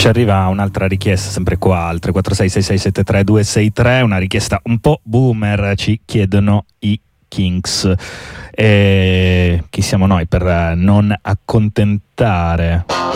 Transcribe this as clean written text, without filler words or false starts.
Ci arriva un'altra richiesta, sempre qua al 346-6673-263, una richiesta un po' boomer, ci chiedono i Kinks. E chi siamo noi per non accontentare